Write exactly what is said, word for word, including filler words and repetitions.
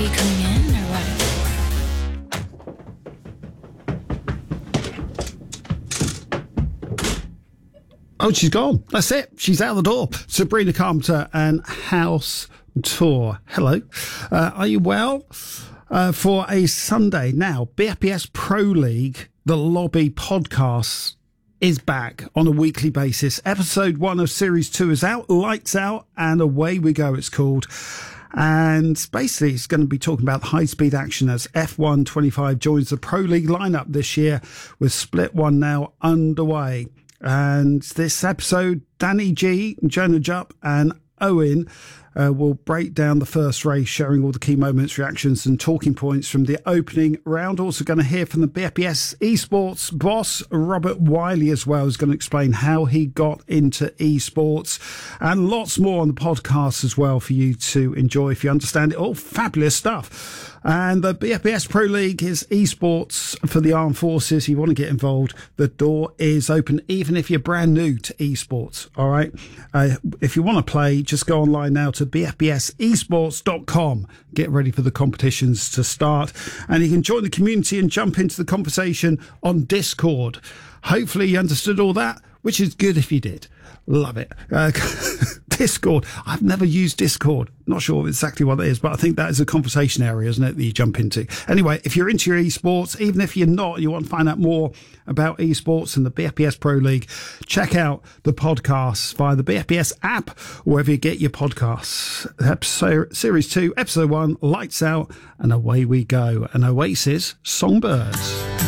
you coming in or what? Oh, she's gone. That's it. She's out the door. Sabrina Carpenter and House Tour. Hello. Uh, are you well? Uh, for a Sunday now, B F P S Pro League, the Lobby podcast is back on a weekly basis. Episode one of series two is out, lights out, and away we go, it's called. And basically, it's going to be talking about high-speed action as F one twenty-five joins the Pro League lineup this year with Split one now underway. And this episode, Danny G, Jonah Jupp and Owen uh, will break down the first race, sharing all the key moments, reactions and talking points from the opening round. Also going to hear from the B F P S esports boss, Robert Wiley, as well, who's going to explain how he got into esports, and lots more on the podcast as well for you to enjoy if you understand it all. Fabulous stuff. And the B F P S Pro League is esports for the armed forces. If you want to get involved, the door is open, even if you're brand new to esports. All right. Uh, if you want to play, just go online now to b f p s esports dot com. Get ready for the competitions to start. And you can join the community and jump into the conversation on Discord. Hopefully you understood all that, which is good if you did. Love it. Uh, Discord. I've never used Discord. Not sure exactly what it is, but I think that is a conversation area, isn't it, that you jump into? Anyway, if you're into your esports, even if you're not, you want to find out more about esports and the B F P S Pro League, check out the podcasts via the B F P S app, wherever you get your podcasts. Episode, series two, episode one, lights out, and away we go. An Oasis, Songbirds.